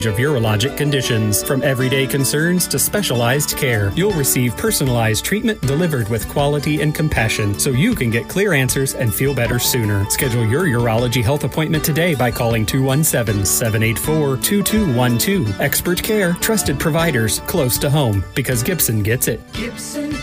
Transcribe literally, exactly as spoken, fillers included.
of urologic conditions. From everyday concerns to specialized care, you'll receive personalized treatment delivered with quality and compassion so you can get clear answers and feel better sooner. Schedule your urology health appointment today by calling two one seven, seven eight four, two two one two. Expert care, trusted providers, close to home, because Gibson gets it. Gibson